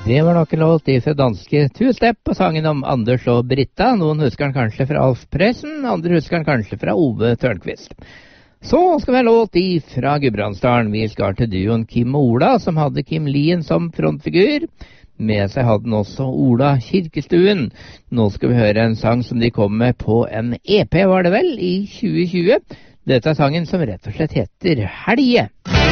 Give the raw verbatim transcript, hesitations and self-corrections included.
Det var nok en låt fra danske Two-Step på sangen om Anders og Britta. Noen husker den kanskje fra Alf Prøysen, andre husker den kanskje fra Ove Tørnqvist. Så skal vi ha låt fra Gudbrandsdalen. Vi skal til duoen Kim og Ola, som hadde Kim Lien som frontfigur. Med seg hadde den også Ola Kirkestuen. Nå skal vi høre en sang som de kom med på en E P, var det vel, i tjue tjue. Dette er sangen som rett og slett heter Helge.